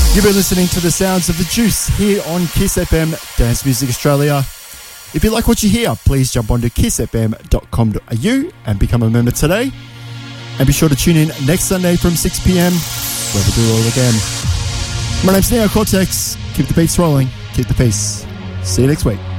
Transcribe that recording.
You've been listening to the sounds of the Juice here on Kiss FM Dance Music Australia. If you like what you hear, please jump onto kissfm.com.au and become a member today. And be sure to tune in next Sunday from 6 p.m, where we do it all again. My name's Neo Cortex. Keep the beats rolling. Keep the peace. See you next week.